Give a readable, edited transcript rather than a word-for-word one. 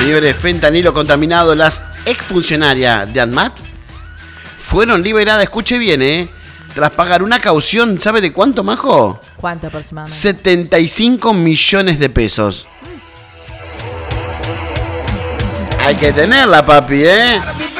Señores, fentanilo contaminado. Las exfuncionarias de ANMAT fueron liberadas, escuche bien, tras pagar una caución, ¿sabe de cuánto, Majo? ¿Cuánto aproximadamente? 75 millones de pesos. Hay que tenerla, papi,